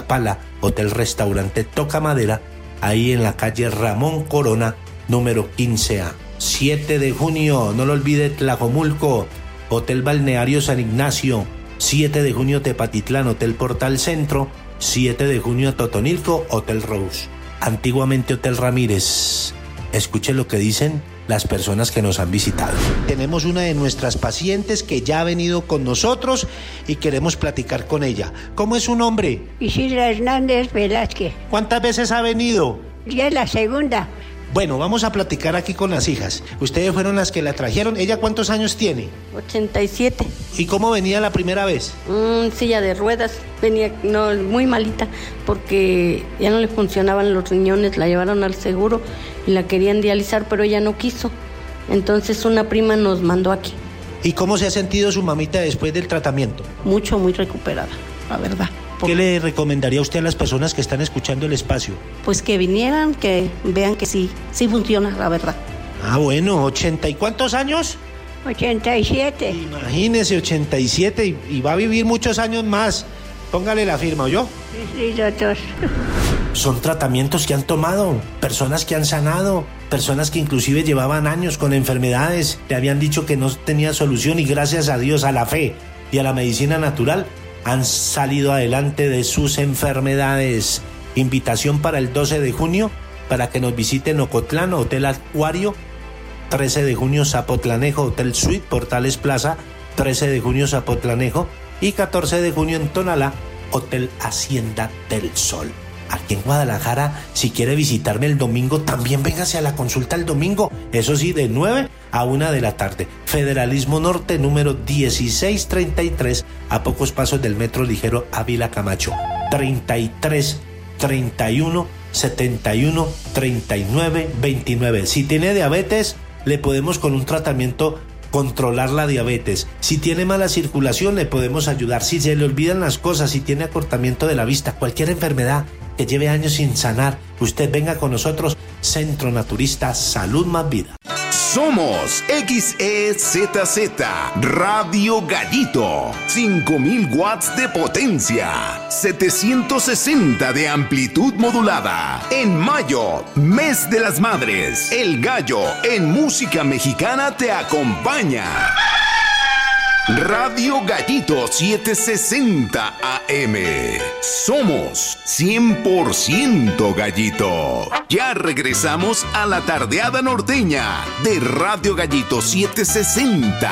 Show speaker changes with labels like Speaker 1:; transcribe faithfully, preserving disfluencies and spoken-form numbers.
Speaker 1: Chapala, Hotel Restaurante Toca Madera, ahí en la calle Ramón Corona, número quince A. siete de junio, no lo olvide, Tlajomulco, Hotel Balneario San Ignacio. siete de junio, Tepatitlán, Hotel Portal Centro. siete de junio, Totonilco, Hotel Rose. Antiguamente Hotel Ramírez. Escuche lo que dicen las personas que nos han visitado. Tenemos una de nuestras pacientes que ya ha venido con nosotros y queremos platicar con ella. ¿Cómo es su nombre?
Speaker 2: Isidra Hernández Velázquez.
Speaker 1: ¿Cuántas veces ha venido?
Speaker 2: Ya es la segunda.
Speaker 1: Bueno, vamos a platicar aquí con las hijas. Ustedes fueron las que la trajeron. ¿Ella cuántos años tiene?
Speaker 3: ochenta y siete.
Speaker 1: ¿Y cómo venía la primera vez?
Speaker 3: Mm, silla de ruedas. Venía no, muy malita porque ya no le funcionaban los riñones. La llevaron al seguro y la querían dializar, pero ella no quiso. Entonces una prima nos mandó aquí.
Speaker 1: ¿Y cómo se ha sentido su mamita después del tratamiento?
Speaker 3: Mucho, muy recuperada, la verdad.
Speaker 1: ¿Qué le recomendaría usted a las personas que están escuchando el espacio?
Speaker 3: Pues que vinieran, que vean que sí, sí funciona, la verdad.
Speaker 1: Ah, bueno, ¿ochenta y cuántos años?
Speaker 2: ochenta y siete.
Speaker 1: Imagínese, ochenta y siete y, y va a vivir muchos años más. Póngale la firma, ¿oyó?
Speaker 2: Sí, doctor.
Speaker 1: Son tratamientos que han tomado, personas que han sanado, personas que inclusive llevaban años con enfermedades, le habían dicho que no tenía solución y gracias a Dios, a la fe y a la medicina natural, han salido adelante de sus enfermedades. Invitación para el doce de junio para que nos visiten Ocotlán, Hotel Acuario. trece de junio, Zapotlanejo, Hotel Suite, Portales Plaza. trece de junio, Zapotlanejo. Y catorce de junio en Tonalá, Hotel Hacienda del Sol. Aquí en Guadalajara, si quiere visitarme el domingo, también véngase a la consulta el domingo. Eso sí, de nueve a una de la tarde. Federalismo Norte, número dieciséis treinta y tres, a pocos pasos del metro ligero Ávila Camacho. treinta y tres, treinta y uno, setenta y uno, treinta y nueve, veintinueve. Si tiene diabetes, le podemos con un tratamiento controlar la diabetes. Si tiene mala circulación, le podemos ayudar. Si se le olvidan las cosas, si tiene acortamiento de la vista, cualquier enfermedad que lleve años sin sanar, usted venga con nosotros. Centro Naturista Salud Más Vida.
Speaker 4: Somos X E Z Z Radio Gallito, cinco mil watts de potencia, setecientos sesenta de amplitud modulada. En mayo, mes de las madres, el gallo en música mexicana te acompaña. Radio Gallito setecientos sesenta A M. Somos cien por ciento gallito. Ya regresamos a la tardeada norteña de Radio Gallito setecientos sesenta.